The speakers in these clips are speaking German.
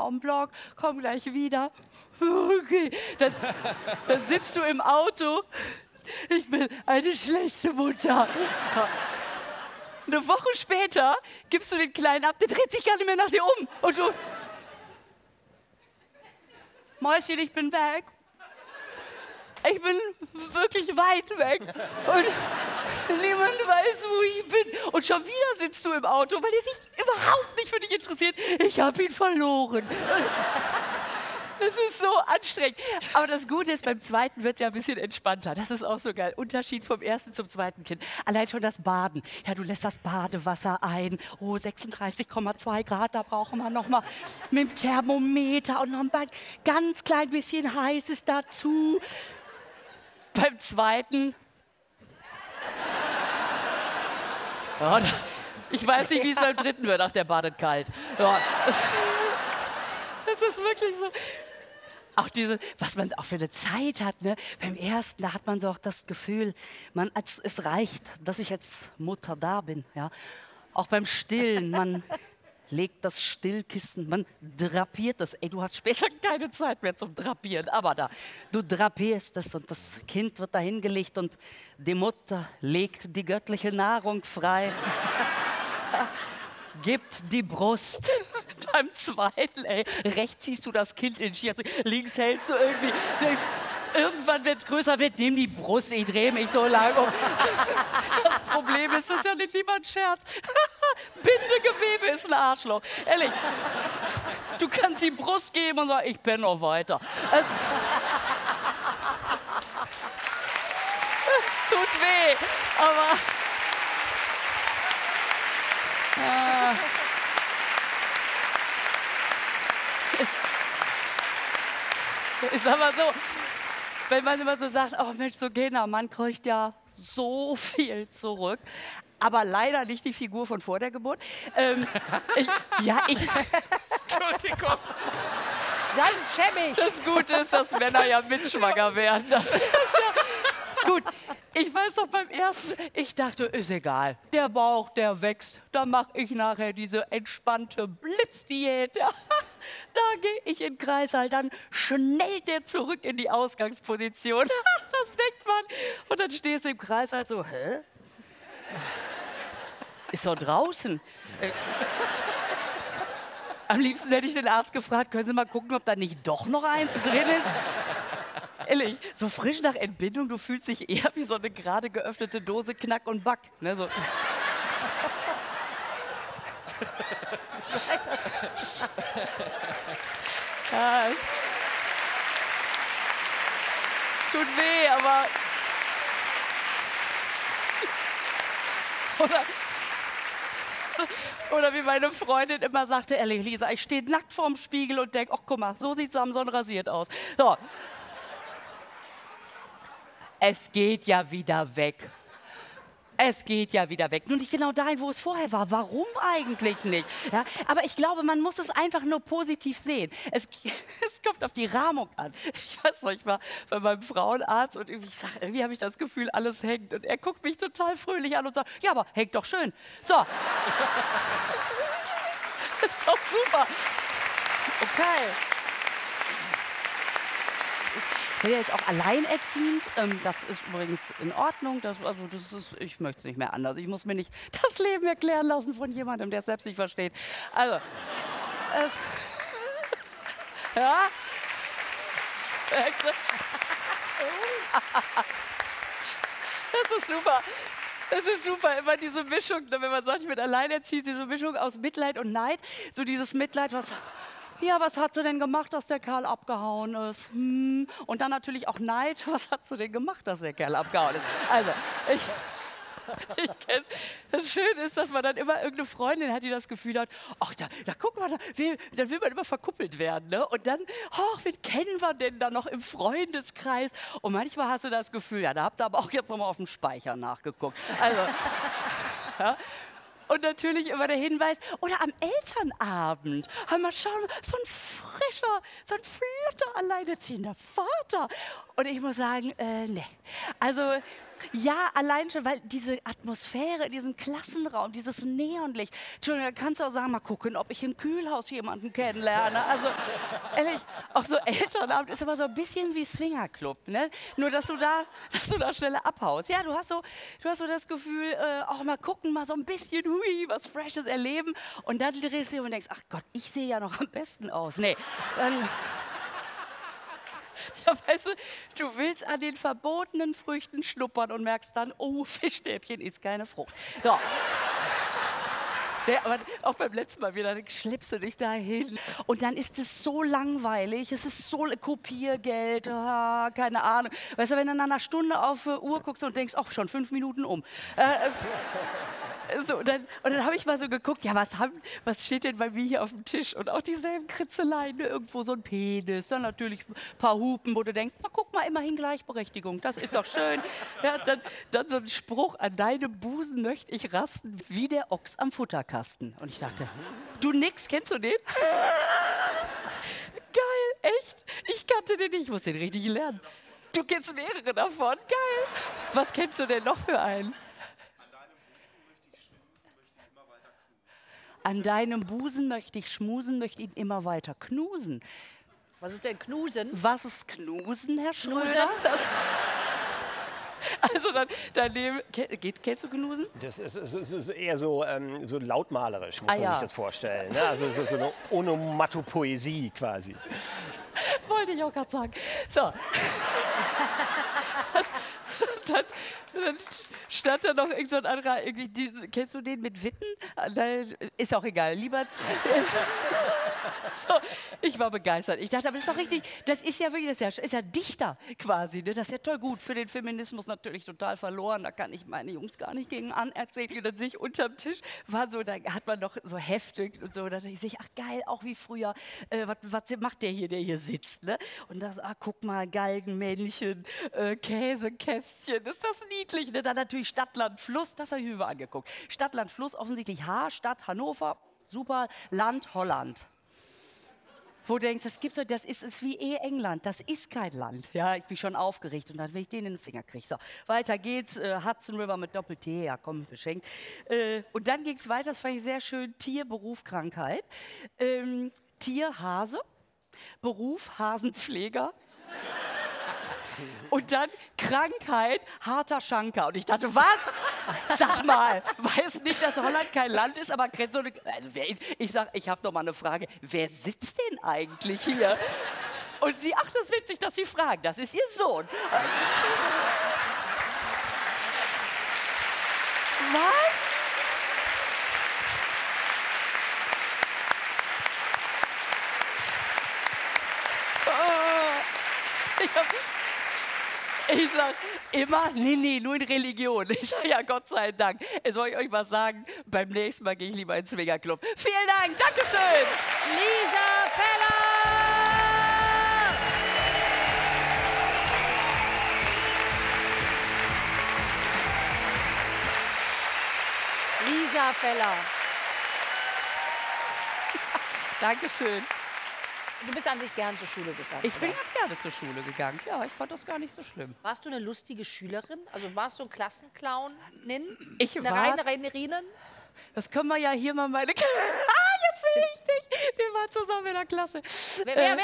auf dem Block, komm gleich wieder. Okay, dann sitzt du im Auto. Ich bin eine schlechte Mutter. Eine Woche später gibst du den Kleinen ab, der dreht sich gar nicht mehr nach dir um. Und du... Mäuschen, ich bin weg. Ich bin wirklich weit weg. Und niemand weiß, wo ich bin. Und schon wieder sitzt du im Auto, weil er sich überhaupt nicht für dich interessiert. Ich habe ihn verloren. Das ist so anstrengend. Aber das Gute ist, beim zweiten wird es ja ein bisschen entspannter. Das ist auch so geil. Unterschied vom ersten zum zweiten Kind. Allein schon das Baden. Ja, du lässt das Badewasser ein. Oh, 36,2 Grad, da brauchen wir noch mal mit dem Thermometer und noch ein ganz klein bisschen Heißes dazu. Beim zweiten... Ja, ich weiß nicht, wie es beim dritten wird. Ach, der badet kalt. Ja, das ist wirklich so... Auch diese, was man auch für eine Zeit hat, ne? Beim ersten, da hat man so auch das Gefühl, es reicht, dass ich als Mutter da bin. Ja? Auch beim Stillen, man legt das Stillkissen, man drapiert das. Ey, du hast später keine Zeit mehr zum Drapieren, aber du drapierst es und das Kind wird da hingelegt und die Mutter legt die göttliche Nahrung frei. Gibt die Brust. Beim zweiten, ey, rechts ziehst du das Kind in Schier, links hältst du irgendwie. Irgendwann, wenn es größer wird, nimm die Brust, ich drehe mich so lang um. Das Problem ist, das ist ja nicht niemand Scherz. Bindegewebe ist ein Arschloch. Ehrlich, du kannst die Brust geben und sagen, ich bin noch weiter. Es tut weh, aber... Ich sag mal so, wenn man immer so sagt, oh Mensch, so Gena, man kriegt ja so viel zurück, aber leider nicht die Figur von vor der Geburt. Entschuldigung. Das ist schäbig. Das Gute ist, dass Männer ja mitschwanger werden. Das ist ja gut. Ich weiß doch beim ersten, ich dachte, ist egal. Der Bauch, der wächst. Da mache ich nachher diese entspannte Blitzdiät. Ja. Da gehe ich in den Kreißsaal, dann schnellt der zurück in die Ausgangsposition. Das denkt man. Und dann stehst du im Kreißsaal so, hä? Ist doch draußen. Am liebsten hätte ich den Arzt gefragt, können Sie mal gucken, ob da nicht doch noch eins drin ist? Ehrlich, so frisch nach Entbindung, du fühlst dich eher wie so eine gerade geöffnete Dose Knack und Back. Ne, so. Ja, es tut weh, aber... Oder wie meine Freundin immer sagte, ehrlich, Lisa, ich stehe nackt vorm Spiegel und denke, ach guck mal, so sieht Samson rasiert aus. So. Es geht ja wieder weg. Es geht ja wieder weg. Nur nicht genau dahin, wo es vorher war. Warum eigentlich nicht? Ja, aber ich glaube, man muss es einfach nur positiv sehen. Es kommt auf die Rahmung an. Ich weiß noch, ich war bei meinem Frauenarzt und ich sage, irgendwie habe ich das Gefühl, alles hängt. Und er guckt mich total fröhlich an und sagt, ja, aber hängt doch schön. So. Das ist doch super. Okay. Ich bin ja jetzt auch alleinerziehend. Das ist übrigens in Ordnung. Ich möchte es nicht mehr anders. Ich muss mir nicht das Leben erklären lassen von jemandem, der es selbst nicht versteht. Also, ja. Das ist super. Das ist super, immer diese Mischung, wenn man sagt, ich bin alleinerziehend, diese Mischung aus Mitleid und Neid. So dieses Mitleid, was hat sie denn gemacht, dass der Kerl abgehauen ist? Und dann natürlich auch Neid, was hat sie denn gemacht, dass der Kerl abgehauen ist? Also, ich kenn's. Das Schöne ist, dass man dann immer irgendeine Freundin hat, die das Gefühl hat, ach, da guck mal, dann will man immer verkuppelt werden. Ne? Und dann, ach, wen kennen wir denn da noch im Freundeskreis? Und manchmal hast du das Gefühl, ja, da habt ihr aber auch jetzt nochmal auf dem Speicher nachgeguckt. Also, ja. Und natürlich immer der Hinweis, oder am Elternabend, mal schauen, so ein frischer, so ein flotter, alleinerziehender Vater. Und ich muss sagen, nee. Also, Ja, allein schon, weil diese Atmosphäre, diesen Klassenraum, dieses Neonlicht. Entschuldigung, da kannst du auch sagen, mal gucken, ob ich im Kühlhaus jemanden kennenlerne. Also, ehrlich, auch so Elternabend ist aber so ein bisschen wie Swingerclub, ne? Nur, dass du da schneller abhaust. Ja, du hast so das Gefühl, auch mal gucken, mal so ein bisschen, hui, was Freshes erleben. Und dann drehst du dir und denkst, ach Gott, ich sehe ja noch am besten aus. Nee, dann... Ja, weißt du, du willst an den verbotenen Früchten schnuppern und merkst dann, oh, Fischstäbchen ist keine Frucht. So. Ja, aber auch beim letzten Mal wieder, dann schleppst du dich da hin. Und dann ist es so langweilig, es ist so Kopiergeld, keine Ahnung. Weißt du, wenn du nach einer Stunde auf die Uhr guckst und denkst, ach, schon 5 Minuten um. So, und dann habe ich mal so geguckt, ja, was steht denn bei mir hier auf dem Tisch? Und auch dieselben Kritzeleien, ne? Irgendwo so ein Penis, dann natürlich ein paar Hupen, wo du denkst, na guck mal, immerhin Gleichberechtigung, das ist doch schön. Ja, dann so ein Spruch, an deinem Busen möchte ich rasten, wie der Ochs am Futterkasten. Und ich dachte, du nix, kennst du den? Geil, echt? Ich kannte den nicht, ich muss den richtig lernen. Du kennst mehrere davon, geil. Was kennst du denn noch für einen? An deinem Busen möchte ich schmusen, möchte ihn immer weiter knusen. Was ist denn Knusen? Was ist Knusen, Herr Schröder? Also daneben, kennst du Knusen? Das ist eher so, so lautmalerisch, muss man sich das vorstellen. Ne? Also so eine Onomatopoesie quasi. Wollte ich auch gerade sagen. So. Dann stand da noch irgend so ein anderer, kennst du den mit Witten? Ist auch egal, lieber... So, ich war begeistert. Ich dachte, aber das ist doch richtig, das ist ja wirklich, das ist ja Dichter quasi. Ne? Das ist ja toll gut. Für den Feminismus natürlich total verloren. Da kann ich meine Jungs gar nicht gegen anerzählen. Und dann sehe ich unterm Tisch, war so, da hat man noch so Hefte und so. Da sehe ich, ach geil, auch wie früher. Was macht der hier sitzt? Ne? Und das, guck mal, Galgenmännchen, Käsekästchen, ist das niedlich. Ne? Dann natürlich Stadt, Land, Fluss, das habe ich mir über angeguckt. Stadt, Land, Fluss, offensichtlich Stadt, Hannover, super, Land, Holland. Wo du denkst, das ist wie England, das ist kein Land. Ja, ich bin schon aufgeregt und dann will ich den in den Finger kriegen. So, weiter geht's, Hudson River mit Doppel-T, ja komm, geschenkt. Und dann ging es weiter, das fand ich sehr schön, Tier, Beruf, Krankheit. Tier, Hase, Beruf, Hasenpfleger. Und dann Krankheit, harter Schanker. Und ich dachte, was? Sag mal, weiß nicht, dass Holland kein Land ist, aber so eine, ich sag, ich habe noch mal eine Frage. Wer sitzt denn eigentlich hier? Und sie, ach, das ist witzig, dass Sie fragen. Das ist Ihr Sohn. Was? Ich sag immer, nee, nur in Religion. Ich sag, ja, Gott sei Dank. Soll ich euch was sagen? Beim nächsten Mal gehe ich lieber ins Swingerclub. Vielen Dank, Dankeschön. Lisa Feller! Lisa Feller. Dankeschön. Du bist an sich gern zur Schule gegangen. Ich bin ganz gerne zur Schule gegangen. Ja, ich fand das gar nicht so schlimm. Warst du eine lustige Schülerin? Also warst du ein Klassenclownin? Ich eine war... reine Rennerinin? Das können wir ja hier mal meine... jetzt sehe ich nicht. Wir waren zusammen in der Klasse. Wer?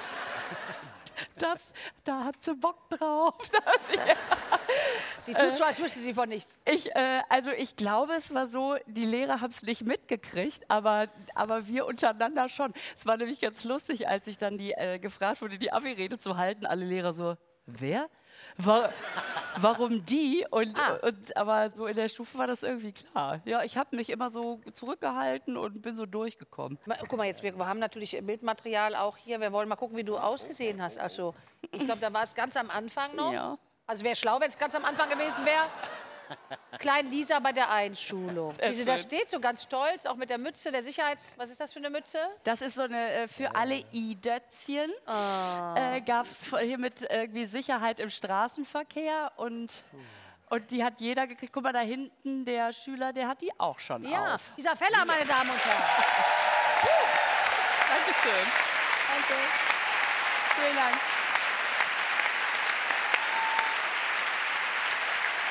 Da hat sie Bock drauf. Sie tut so, als wüsste sie von nichts. Also ich glaube, es war so, die Lehrer haben es nicht mitgekriegt, aber wir untereinander schon. Es war nämlich ganz lustig, als ich dann gefragt wurde, die Abi-Rede zu halten. Alle Lehrer so, wer? Warum die? Aber so in der Stufe war das irgendwie klar. Ja, ich habe mich immer so zurückgehalten und bin so durchgekommen. Guck mal, jetzt, wir haben natürlich Bildmaterial auch hier. Wir wollen mal gucken, wie du ausgesehen hast. Also, ich glaube, da war es ganz am Anfang noch. Ja. Also, wäre schlau, wenn es ganz am Anfang gewesen wäre. Klein Lisa bei der Einschulung. Wie sie da steht, so ganz stolz, auch mit der Mütze, der Sicherheits... Was ist das für eine Mütze? Das ist so eine für alle I-Dötzchen. Gab es hier mit irgendwie Sicherheit im Straßenverkehr und die hat jeder gekriegt. Guck mal, da hinten, der Schüler, der hat die auch schon auf. Lisa Feller, meine Damen und Herren. Dankeschön. Danke. Vielen Dank.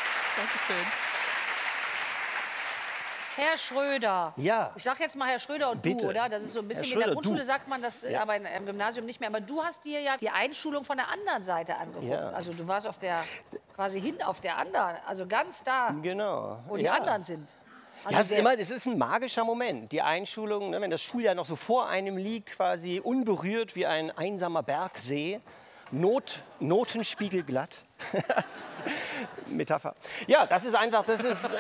Dankeschön. Herr Schröder. Ja. Ich sage jetzt mal Herr Schröder und Bitte. du, oder? Das ist so ein bisschen Herr wie in der Schröder, Grundschule, du. sagt man das, aber im Gymnasium nicht mehr. Aber du hast dir ja die Einschulung von der anderen Seite angeguckt. Ja. Also du warst quasi hin auf der anderen, also ganz da, Genau. wo die anderen sind. Also Ja, das ist ein magischer Moment, die Einschulung, ne, wenn das Schuljahr noch so vor einem liegt, quasi unberührt wie ein einsamer Bergsee, notenspiegelglatt. Metapher. Ja, das ist einfach, das ist...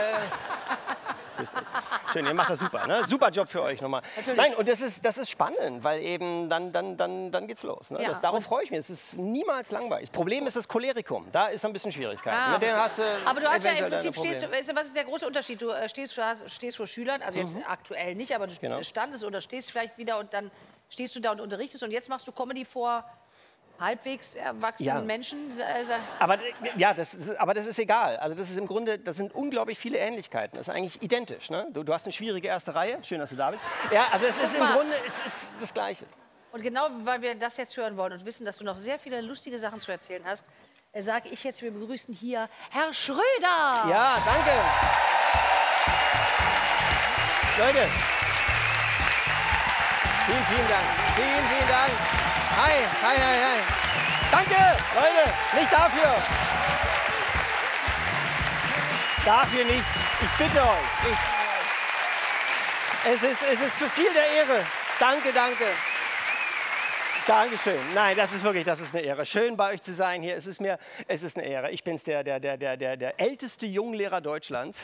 Schön, ihr macht das super, ne? Super Job für euch nochmal. Natürlich. Nein, und das ist spannend, weil eben dann geht's los. Ne? Ja, Darauf freue ich mich. Es ist niemals langweilig. Das Problem ist das Cholerikum. Da ist ein bisschen Schwierigkeit. Ah, Den hast du aber du hast ja im eventuell Prinzip, deine Probleme. weißt du, was ist der große Unterschied? Du stehst vor Schülern, also jetzt aktuell nicht, aber du Genau. standest oder stehst vielleicht wieder und dann stehst du da und unterrichtest und jetzt machst du Comedy vor halbwegs erwachsenen Ja. Menschen. Aber ja, das ist egal. Also das ist im Grunde, das sind unglaublich viele Ähnlichkeiten. Das ist eigentlich identisch. Ne? Du hast eine schwierige erste Reihe. Schön, dass du da bist. Ja, also es ist im Grunde es ist das Gleiche. Und genau, weil wir das jetzt hören wollen und wissen, dass du noch sehr viele lustige Sachen zu erzählen hast, sage ich jetzt, wir begrüßen hier Herr Schröder. Ja, danke. Leute. Vielen Dank. Vielen Dank. Hi. Danke, Leute. Nicht dafür. Dafür nicht. Ich bitte euch. Es ist zu viel der Ehre. Danke. Dankeschön. Nein, das ist eine Ehre. Schön bei euch zu sein hier. Es ist eine Ehre. Ich bin's, der älteste Junglehrer Deutschlands.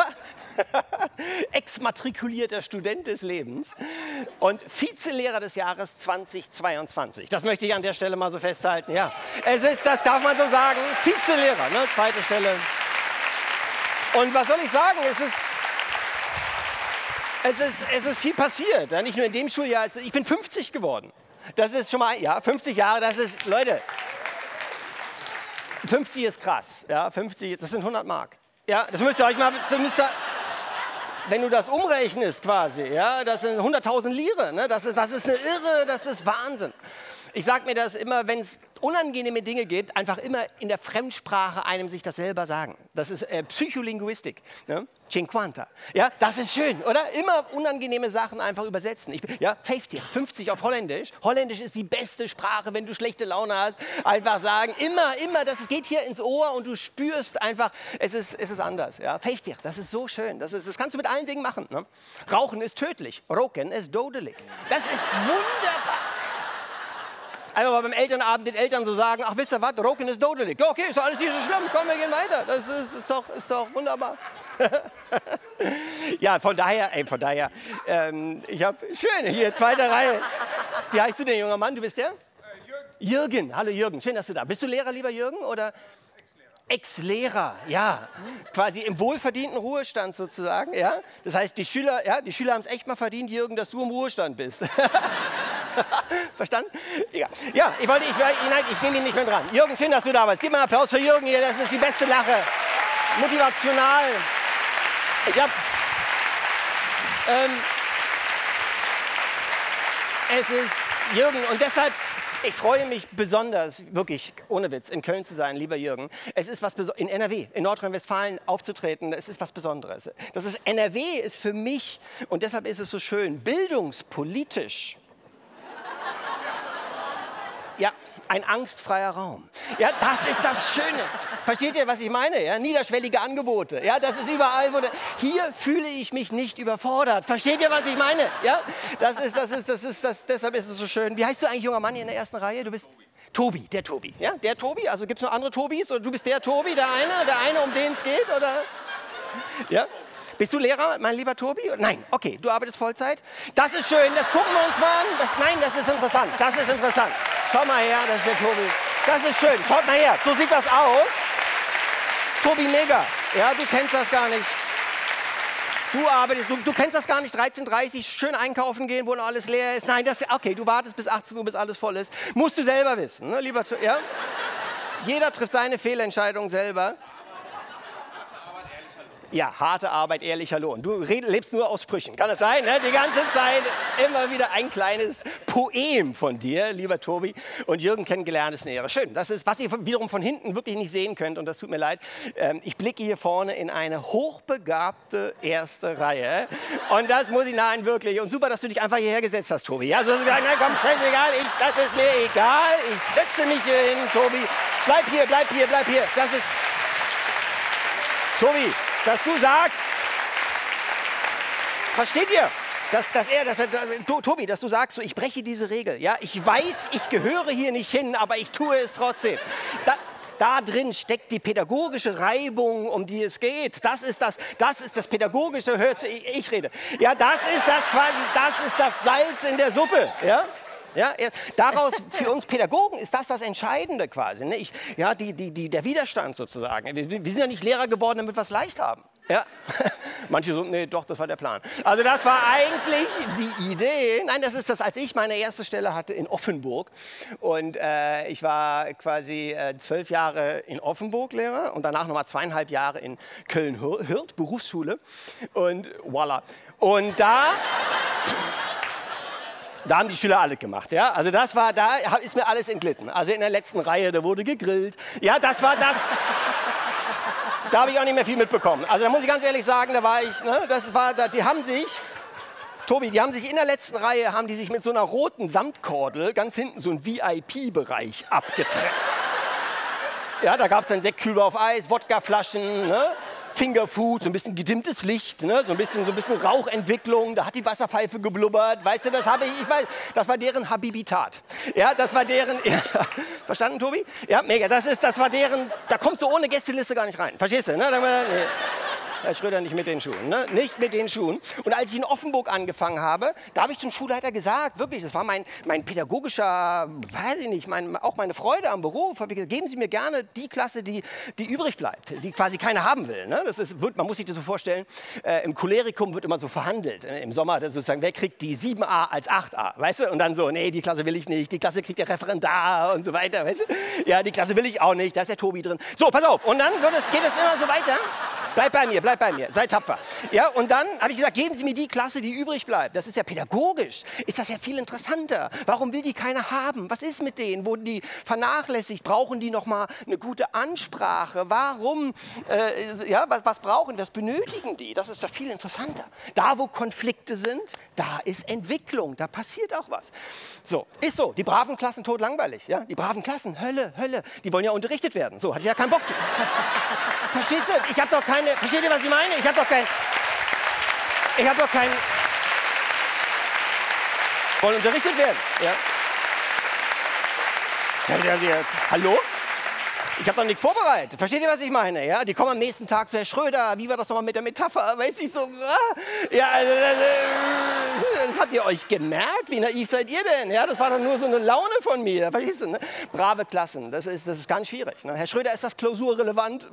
Exmatrikulierter Student des Lebens und Vizelehrer des Jahres 2022. Das möchte ich an der Stelle mal so festhalten. Ja, das darf man so sagen, Vizelehrer, ne? Zweite Stelle. Und was soll ich sagen? Es ist viel passiert. Ja? Nicht nur in dem Schuljahr. Ich bin 50 geworden. Das ist schon mal, ja, 50 Jahre, das ist, Leute, 50 ist krass. Ja, 50, das sind 100 Mark. Ja, das müsst ihr euch mal, wenn du das umrechnest quasi, ja, das sind 100.000 Lire, ne? Das ist eine Irre, das ist Wahnsinn. Ich sage mir das immer, wenn es unangenehme Dinge gibt, einfach immer in der Fremdsprache einem sich das selber sagen. Das ist Psycholinguistik, ne? 50. Ja, das ist schön, oder? Immer unangenehme Sachen einfach übersetzen. 50 auf Holländisch. Holländisch ist die beste Sprache, wenn du schlechte Laune hast. Einfach sagen, immer, das geht hier ins Ohr und du spürst einfach, es ist anders. Ja? 50, das ist so schön. Das kannst du mit allen Dingen machen. Ne? Rauchen ist tödlich, roken ist dodelig. Das ist wunderbar. Einfach mal beim Elternabend den Eltern so sagen, ach, wisst ihr was, roken ist dodelig. Ja, okay, ist doch alles nicht so schlimm, komm, wir gehen weiter. Das ist doch wunderbar. Ja, von daher, ich habe schön hier, zweite Reihe. Wie heißt du denn, junger Mann? Du bist der? Jürgen. Hallo Jürgen, schön, dass du da bist. Bist du Lehrer, lieber Jürgen, oder? Ex-Lehrer, ja. Quasi im wohlverdienten Ruhestand sozusagen, ja. Das heißt, die Schüler haben es echt mal verdient, Jürgen, dass du im Ruhestand bist. Verstanden? Ja, ich nehme ihn nicht mehr dran. Jürgen, schön, dass du da bist. Gib mal einen Applaus für Jürgen hier, das ist die beste Lache. Motivational. Es ist Jürgen und deshalb, ich freue mich besonders, wirklich, ohne Witz, in Köln zu sein, lieber Jürgen. Es ist was in NRW, in Nordrhein-Westfalen aufzutreten, es ist was Besonderes. NRW ist für mich, und deshalb ist es so schön, bildungspolitisch. Ja, ein angstfreier Raum. Ja, das ist das Schöne. Versteht ihr, was ich meine? Ja, niederschwellige Angebote. Ja, das ist überall. Hier fühle ich mich nicht überfordert. Versteht ihr, was ich meine? Ja, deshalb ist es so schön. Wie heißt du eigentlich, junger Mann, hier in der ersten Reihe? Du bist Tobi, der Tobi. Ja, der Tobi. Also gibt es noch andere Tobis? Oder du bist der Tobi, der eine, um den es geht? Oder? Ja. Bist du Lehrer, mein lieber Tobi? Nein, okay, du arbeitest Vollzeit. Das ist schön, das gucken wir uns mal an. Das ist interessant, Schau mal her, das ist der Tobi. Das ist schön, schaut mal her, so sieht das aus. Tobi, mega. Ja, du kennst das gar nicht. Du kennst das gar nicht, 13:30 Uhr, schön einkaufen gehen, wo noch alles leer ist. Nein, okay, du wartest bis 18 Uhr, bis alles voll ist. Musst du selber wissen, ne, lieber Tobi. Ja? Jeder trifft seine Fehlentscheidung selber. Ja, harte Arbeit, ehrlicher Lohn. Du lebst nur aus Sprüchen. Kann das sein? Ne? Die ganze Zeit immer wieder ein kleines Poem von dir, lieber Tobi. Und Jürgen kennengelernt, ist eine Ehre. Schön. Das ist, was ihr wiederum von hinten wirklich nicht sehen könnt. Und das tut mir leid. Ich blicke hier vorne in eine hochbegabte erste Reihe. Und das muss ich nein, wirklich. Und super, dass du dich einfach hierher gesetzt hast, Tobi. Ja, so hast du gesagt, nein, komm, scheißegal, das ist mir egal. Ich setze mich hier hin, Tobi. Bleib hier, bleib hier, bleib hier. Das ist... Tobi, dass du sagst, versteht ihr? Tobi, dass du sagst, so, ich breche diese Regel. Ja? Ich weiß, ich gehöre hier nicht hin, aber ich tue es trotzdem. Da drin steckt die pädagogische Reibung, um die es geht. Das ist das pädagogische, ich rede. Ja, das ist das Salz in der Suppe. Ja? Ja, daraus, für uns Pädagogen ist das Entscheidende quasi. Ne? Der Widerstand sozusagen. Wir sind ja nicht Lehrer geworden, damit wir es leicht haben. Ja? Manche so, nee, doch, das war der Plan. Also das war eigentlich die Idee. Nein, das ist das, als ich meine erste Stelle hatte in Offenburg. Und ich war quasi 12 Jahre in Offenburg Lehrer und danach nochmal 2,5 Jahre in Köln-Hürth, Berufsschule. Und voilà. Und da haben die Schüler alles gemacht, ja. Also da ist mir alles entglitten. Also in der letzten Reihe, da wurde gegrillt. Ja, das war das. Da habe ich auch nicht mehr viel mitbekommen. Also da muss ich ganz ehrlich sagen, da war ich, ne, die haben sich, Tobi, die haben sich in der letzten Reihe, haben die sich mit so einer roten Samtkordel ganz hinten so einen VIP-Bereich abgetrennt. Ja, da gab es dann Sektkübel auf Eis, Wodkaflaschen, ne? Fingerfood, so ein bisschen gedimmtes Licht, ne? so ein bisschen Rauchentwicklung, da hat die Wasserpfeife geblubbert, weißt du, ich weiß, das war deren Habibitat. Ja, das war deren, ja, verstanden, Tobi? Ja, mega, das war deren, da kommst du ohne Gästeliste gar nicht rein, verstehst du, ne? Nee. Herr Schröder, nicht mit den Schuhen, ne? Nicht mit den Schuhen. Und als ich in Offenburg angefangen habe, da habe ich zum Schulleiter gesagt, wirklich, das war mein pädagogischer, weiß ich nicht, auch meine Freude am Beruf. Habe ich gesagt, geben Sie mir gerne die Klasse, die übrig bleibt, die quasi keiner haben will. Ne? Man muss sich das so vorstellen, im Cholerikum wird immer so verhandelt. Im Sommer sozusagen, wer kriegt die 7a als 8a, weißt du? Und dann so, nee, die Klasse will ich nicht, die Klasse kriegt der Referendar und so weiter, weißt du? Ja, die Klasse will ich auch nicht, da ist der Tobi drin. So, pass auf, und dann geht es immer so weiter. Bleib bei mir, sei tapfer. Ja, und dann habe ich gesagt, geben Sie mir die Klasse, die übrig bleibt. Das ist ja pädagogisch, ist das ja viel interessanter. Warum will die keiner haben? Was ist mit denen? Wurden die vernachlässigt? Brauchen die noch mal eine gute Ansprache? Warum? Was brauchen, was benötigen die? Das ist doch viel interessanter. Da, wo Konflikte sind, da ist Entwicklung, da passiert auch was. So, ist so. Die braven Klassen totlangweilig. Ja? Die braven Klassen, Hölle. Die wollen ja unterrichtet werden. So, hatte ich ja keinen Bock zu. Verstehst du? Ich habe doch keine. Versteht ihr, was ich meine? Ich habe doch kein. Wollen unterrichtet werden. Ja. Hallo? Ich habe doch nichts vorbereitet. Versteht ihr, was ich meine? Ja? Die kommen am nächsten Tag zu Herr Schröder. Wie war das nochmal mit der Metapher? Weiß ich so. Ja, also, das habt ihr euch gemerkt? Wie naiv seid ihr denn? Ja, das war doch nur so eine Laune von mir. Verstehst du? Ne? Brave Klassen, das ist ganz schwierig. Ne? Herr Schröder, ist das klausurrelevant?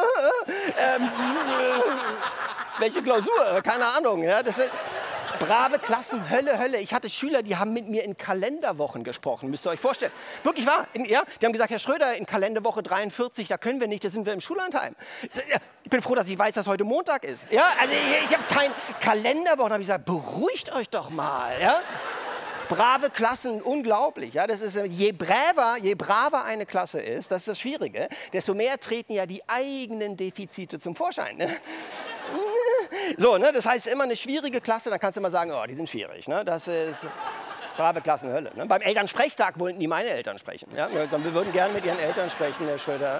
Welche Klausur? Keine Ahnung. Ja? Das sind brave Klassen, Hölle. Ich hatte Schüler, die haben mit mir in Kalenderwochen gesprochen, müsst ihr euch vorstellen. Wirklich wahr. Die haben gesagt, Herr Schröder, in Kalenderwoche 43, da können wir nicht, da sind wir im Schullandheim. Ich bin froh, dass ich weiß, dass heute Montag ist. Ja, also ich habe keine Kalenderwochen. Da habe ich gesagt, beruhigt euch doch mal. Ja? Brave Klassen, unglaublich. Ja? Das ist, je braver eine Klasse ist, das ist das Schwierige, desto mehr treten ja die eigenen Defizite zum Vorschein. Ne? So, ne, das heißt immer eine schwierige Klasse, dann kannst du immer sagen, oh, die sind schwierig. Ne? Das ist brave Klassenhölle. Ne? Beim Elternsprechtag wollten die meine Eltern sprechen. Ja? Wir würden gerne mit ihren Eltern sprechen, Herr Schröder.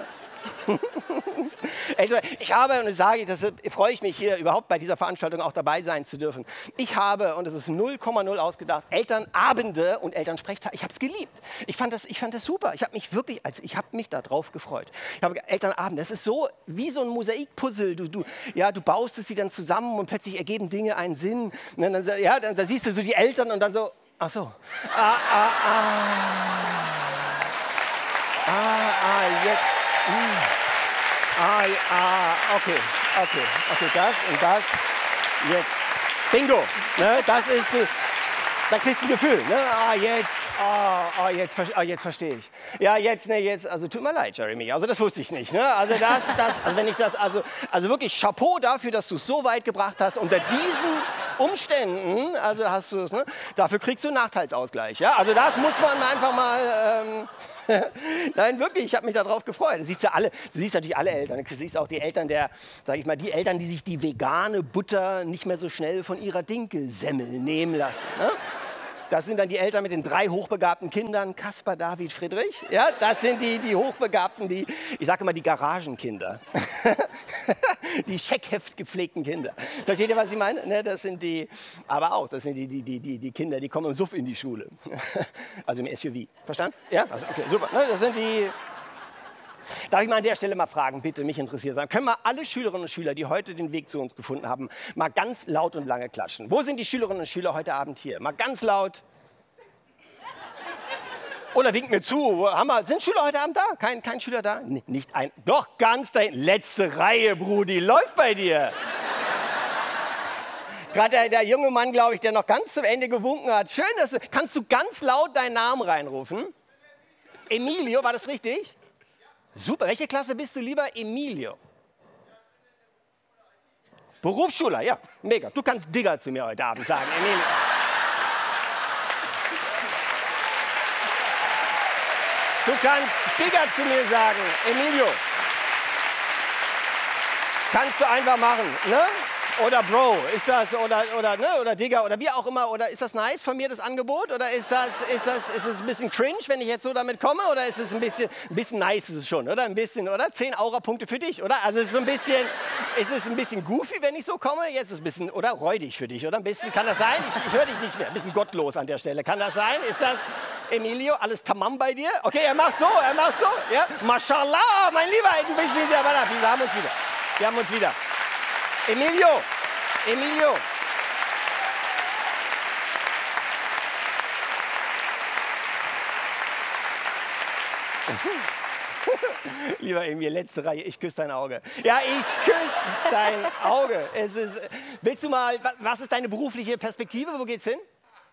Ich habe, und das sage ich, deshalb freue ich mich hier überhaupt bei dieser Veranstaltung auch dabei sein zu dürfen. Ich habe, und das ist 0,0 ausgedacht, Elternabende und Elternsprechtag. Ich habe es geliebt. Ich fand das super. Ich habe mich darauf gefreut. Ich habe Elternabend, das ist so wie so ein Mosaikpuzzle. Du baust es sie dann zusammen und plötzlich ergeben Dinge einen Sinn. Und dann siehst du so die Eltern und dann so, ach so. Jetzt. Okay, das und das, jetzt. Bingo, ne, das ist, da kriegst du ein Gefühl, ne, jetzt. Jetzt verstehe ich. Ja, also tut mir leid, Jeremy. Also das wusste ich nicht. Ne? Also wenn ich das, also wirklich Chapeau dafür, dass du es so weit gebracht hast. Unter diesen Umständen, also hast du es, ne? Dafür kriegst du einen Nachteilsausgleich. Ja? Also das muss man einfach mal. Nein, wirklich, ich habe mich darauf gefreut. Du siehst natürlich alle Eltern. Du siehst auch die Eltern die Eltern, die sich die vegane Butter nicht mehr so schnell von ihrer Dinkelsemmel nehmen lassen. Ne? Das sind dann die Eltern mit den 3 hochbegabten Kindern, Kaspar, David, Friedrich. Ja, das sind die Hochbegabten, ich sage immer die Garagenkinder. Die Scheckheft gepflegten Kinder. Versteht ihr, was ich meine? Ne, das sind die Kinder, die kommen im Suff in die Schule. Also im SUV. Verstanden? Ja? Also, okay, super. Ne, das sind die... Darf ich mal an der Stelle mal fragen, bitte, mich interessiert sein. Können wir alle Schülerinnen und Schüler, die heute den Weg zu uns gefunden haben, mal ganz laut und lange klatschen? Wo sind die Schülerinnen und Schüler heute Abend hier? Mal ganz laut. Oder winkt mir zu. Sind Schüler heute Abend da? Kein Schüler da? Nicht ein. Doch, ganz da hinten. Letzte Reihe, Brudi. Läuft bei dir. Gerade der junge Mann, glaube ich, der noch ganz zum Ende gewunken hat. Schön, kannst du ganz laut deinen Namen reinrufen? Emilio, war das richtig? Super. Welche Klasse bist du lieber? Emilio. Berufsschüler, ja. Mega. Du kannst Digger zu mir heute Abend sagen, Emilio. Du kannst Digger zu mir sagen, Emilio. Kannst du einfach machen, ne? Oder Bro, ist das, oder Digger, oder wie auch immer, oder ist das nice von mir, das Angebot? Oder ist es ein bisschen cringe, wenn ich jetzt so damit komme? Oder ist es ein bisschen nice ist es schon, oder? Ein bisschen, oder? 10 Aura-Punkte für dich, oder? Also ist es ein bisschen goofy, wenn ich so komme? Jetzt ist es ein bisschen, oder? Räudig für dich, oder? Ein bisschen, kann das sein? Ich höre dich nicht mehr. Ein bisschen gottlos an der Stelle. Kann das sein? Ist das, Emilio, alles tamam bei dir? Okay, er macht so, ja? Mashallah, mein Lieber, du bist wieder, wir haben uns wieder. Emilio. Lieber Emil, letzte Reihe, ich küsse dein Auge. Ja, ich küsse dein Auge. Willst du mal, was ist deine berufliche Perspektive? Wo geht's hin?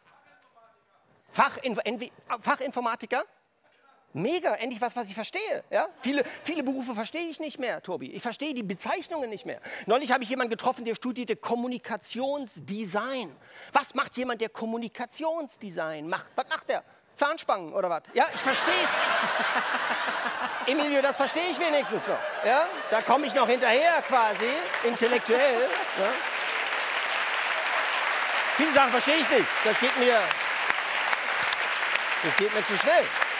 Fachinformatiker? Mega, endlich was ich verstehe. Ja? Viele Berufe verstehe ich nicht mehr, Tobi. Ich verstehe die Bezeichnungen nicht mehr. Neulich habe ich jemanden getroffen, der studierte Kommunikationsdesign. Was macht jemand, der Kommunikationsdesign macht? Was macht der? Zahnspangen oder was? Ja, ich verstehe es. Emilio, das verstehe ich wenigstens noch. Ja? Da komme ich noch hinterher quasi, intellektuell. Ja? Viele Sachen verstehe ich nicht. Das geht mir zu schnell.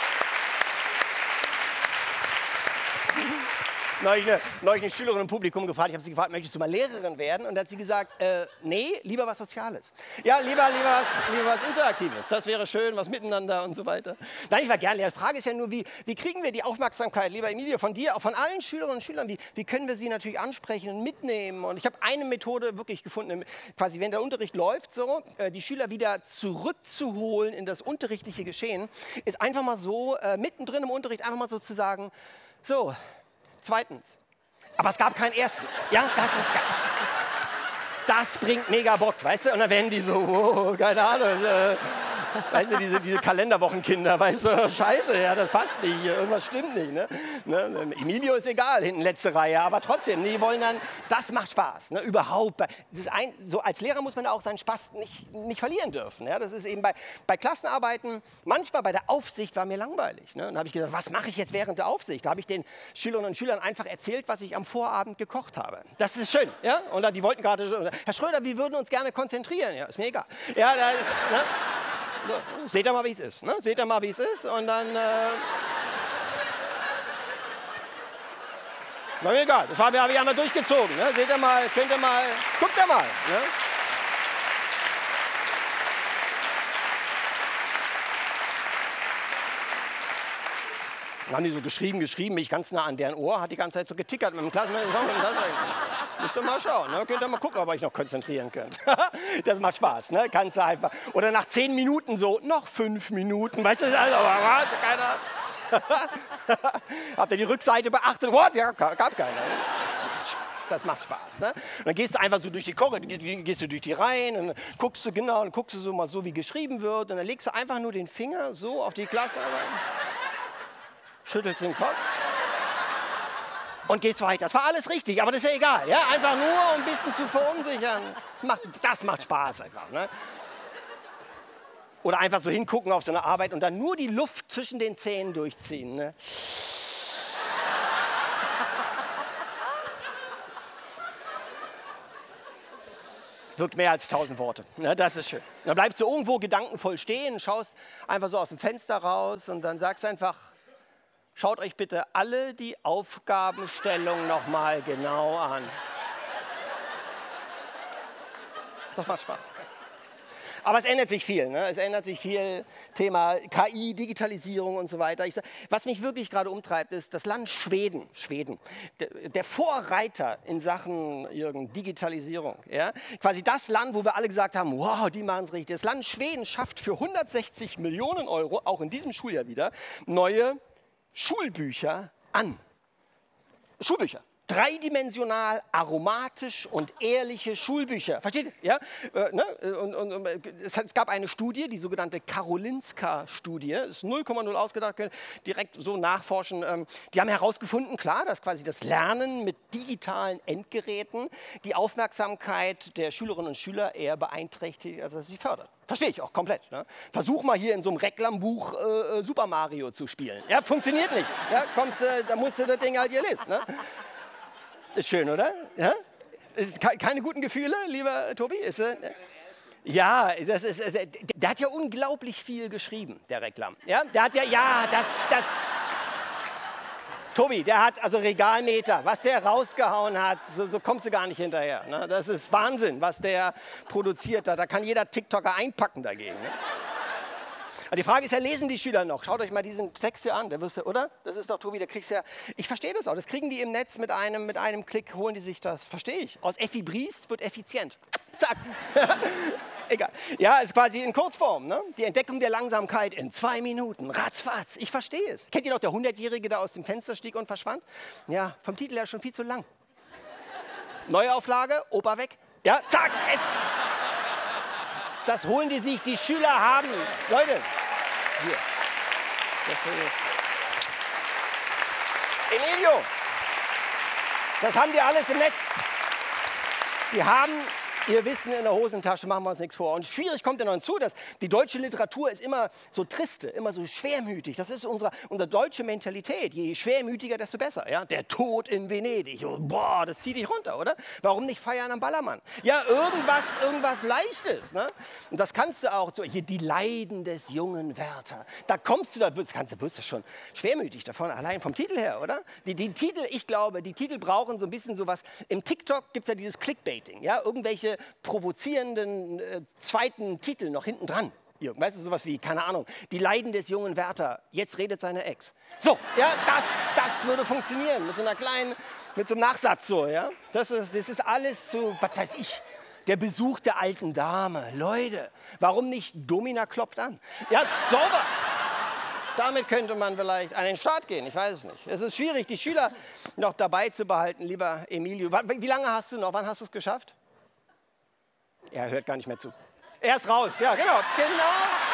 Neulich eine Schülerin im Publikum gefragt, ich habe sie gefragt, möchtest du mal Lehrerin werden? Und da hat sie gesagt, nee, lieber was Soziales. Ja, lieber was Interaktives. Das wäre schön, was miteinander und so weiter. Nein, ich war gerne Lehrer. Die Frage ist ja nur, wie kriegen wir die Aufmerksamkeit, lieber Emilio, von dir, auch von allen Schülerinnen und Schülern, wie können wir sie natürlich ansprechen und mitnehmen? Und ich habe eine Methode wirklich gefunden, quasi wenn der Unterricht läuft, so, die Schüler wieder zurückzuholen in das unterrichtliche Geschehen, ist einfach mal so, mittendrin im Unterricht einfach mal so zu sagen, so, zweitens. Aber es gab kein erstens. Ja, das ist geil. Das bringt mega Bock, weißt du? Und dann werden die so, oh, keine Ahnung. Weißt du, diese Kalenderwochenkinder, weißt du, scheiße, ja, das passt nicht, irgendwas stimmt nicht. Ne? Emilio ist egal, hinten letzte Reihe, aber trotzdem, die wollen dann, das macht Spaß, ne? Überhaupt. So als Lehrer muss man auch seinen Spaß nicht verlieren dürfen. Ja? Das ist eben bei Klassenarbeiten, manchmal bei der Aufsicht war mir langweilig. Ne? Und dann habe ich gesagt, was mache ich jetzt während der Aufsicht? Da habe ich den Schülerinnen und Schülern einfach erzählt, was ich am Vorabend gekocht habe. Das ist schön. Ja? Und dann, die wollten gerade, Herr Schröder, wir würden uns gerne konzentrieren. Ja, ist mir egal. Ja, da ist, ne? So, seht ihr mal, wie es ist. Ne? Seht ihr mal, wie es ist. Und dann. War mir egal. Das habe ich einmal durchgezogen. Ne? Seht ihr mal, könnt ihr mal. Guckt ihr mal. Ne? Dann haben die so geschrieben, mich ganz nah an deren Ohr, hat die ganze Zeit so getickert mit dem Klassenmesser. Müsst ihr mal schauen, ne? Könnt ihr mal gucken, ob ihr euch noch konzentrieren könnt. Das macht Spaß, ne? Kannst du einfach. Oder nach 10 Minuten so, noch 5 Minuten, weißt du, also, keiner. Habt ihr die Rückseite beachtet? What? Ja, gab keiner. Das macht Spaß. das macht Spaß. Ne? Und dann gehst du einfach so durch die Korridore, gehst du durch die Reihen und dann guckst du genau, und guckst du so mal so, wie geschrieben wird und dann legst du einfach nur den Finger so auf die Klassenarbeit, schüttelst den Kopf und gehst weiter. Das war alles richtig, aber das ist ja egal. Ja? Einfach nur, um ein bisschen zu verunsichern. Das macht Spaß einfach. Ne? Oder einfach so hingucken auf so eine Arbeit und dann nur die Luft zwischen den Zähnen durchziehen. Ne? Wirkt mehr als 1000 Worte. Ne? Das ist schön. Dann bleibst du irgendwo gedankenvoll stehen, schaust einfach so aus dem Fenster raus und dann sagst einfach, schaut euch bitte alle die Aufgabenstellung noch mal genau an. Das macht Spaß. Aber es ändert sich viel. Ne? Es ändert sich viel. Thema KI, Digitalisierung und so weiter. Was mich wirklich gerade umtreibt, ist das Land Schweden. Der Vorreiter in Sachen Digitalisierung. Ja? Quasi das Land, wo wir alle gesagt haben, wow, die machen es richtig. Das Land Schweden schafft für 160 Millionen Euro, auch in diesem Schuljahr wieder, neue Schulbücher an. Schulbücher. Dreidimensional, aromatisch und ehrliche Schulbücher. Versteht ihr? Ja? Es gab eine Studie, die sogenannte Karolinska-Studie. Ist 0,0 ausgedacht, können direkt so nachforschen. Die haben herausgefunden, klar, dass quasi das Lernen mit digitalen Endgeräten die Aufmerksamkeit der Schülerinnen und Schüler eher beeinträchtigt, als dass sie fördert. Verstehe ich auch komplett. Ne? Versuch mal hier in so einem Reklambuch Super Mario zu spielen. Ja, funktioniert nicht. Ja, da musst du das Ding halt hier lesen. Ne? Ist schön, oder? Ja? Ist keine guten Gefühle, lieber Tobi? Ja, der hat ja unglaublich viel geschrieben, der Reklam. Ja, der hat Tobi, der hat also Regalmeter, was der rausgehauen hat, so kommst du gar nicht hinterher. Ne? Das ist Wahnsinn, was der produziert hat. Da kann jeder TikToker einpacken dagegen. Ne? Aber die Frage ist ja, lesen die Schüler noch? Schaut euch mal diesen Text hier an, oder? Das ist doch, Tobi, der kriegst ja, ich verstehe das auch, das kriegen die im Netz mit einem Klick, holen die sich das, verstehe ich. Aus Effi Briest wird effizient. Zack. Egal. Ja, ist quasi in Kurzform, ne? Die Entdeckung der Langsamkeit in 2 Minuten, ratzfatz, ich verstehe es. Kennt ihr noch der 100-Jährige, der aus dem Fenster stieg und verschwand? Ja, vom Titel her schon viel zu lang. Neuauflage, Opa weg. Ja, zack, das holen die sich, die Schüler haben. Leute, hier. Emilio, das haben die alles im Netz. Die haben ihr Wissen in der Hosentasche, machen wir uns nichts vor. Und schwierig kommt ja noch hinzu, dass die deutsche Literatur ist immer so triste, immer so schwermütig. Das ist unsere deutsche Mentalität. Je schwermütiger, desto besser. Ja? Der Tod in Venedig. Oh, boah, das zieht dich runter, oder? Warum nicht feiern am Ballermann? Ja, irgendwas Leichtes. Ne? Und das kannst du auch, so, hier die Leiden des jungen Werther. Da kommst du, wirst du schon schwermütig davon, allein vom Titel her, oder? Die Titel, ich glaube, die Titel brauchen so ein bisschen sowas. Im TikTok gibt es ja dieses Clickbaiting, ja? Irgendwelche provozierenden zweiten Titel noch hinten dran. Weißt du, sowas wie, keine Ahnung, die Leiden des jungen Werther, jetzt redet seine Ex. So, ja, das würde funktionieren, mit so einem Nachsatz so, ja. Das ist alles so, was weiß ich, der Besuch der alten Dame. Leute, warum nicht Domina klopft an? Ja, sauber. Damit könnte man vielleicht an den Start gehen, ich weiß es nicht. Es ist schwierig, die Schüler noch dabei zu behalten, lieber Emilio. Wie lange hast du noch, wann hast du es geschafft? Er hört gar nicht mehr zu. Er ist raus, ja, genau.